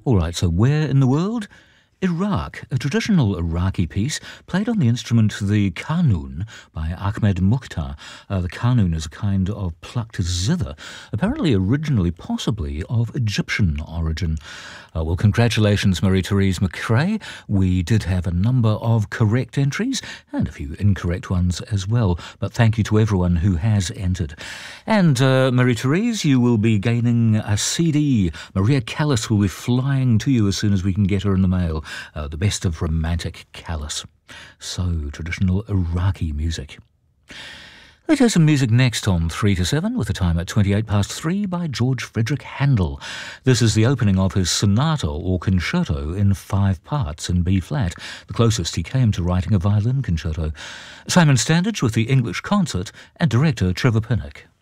All right, so where in the world? Iraq, a traditional Iraqi piece played on the instrument the qanun by Ahmed Mukhtar. The qanun is a kind of plucked zither, apparently originally possibly of Egyptian origin. Well, congratulations, Marie-Therese McRae. We did have a number of correct entries and a few incorrect ones as well, but thank you to everyone who has entered. And Marie-Therese, you will be gaining a CD. Maria Callas will be flying to you as soon as we can get her in the mail. The best of romantic Callas. So, traditional Iraqi music. Let's hear some music next on 3 to 7 with a time at 3 by George Frederick Handel. This is the opening of his sonata or concerto in 5 parts in B-flat, the closest he came to writing a violin concerto. Simon Standage with the English Concert and director Trevor Pinnock.